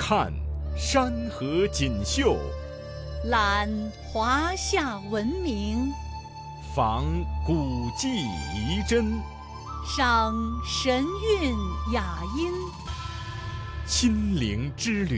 看山河锦绣， 览华夏文明， 访古迹遗珍， 赏神韵雅音， 心灵之旅。